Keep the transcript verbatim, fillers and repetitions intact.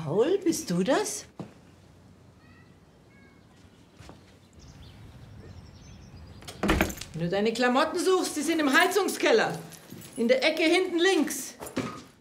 Paul, bist du das? Wenn du deine Klamotten suchst, die sind im Heizungskeller. In der Ecke hinten links.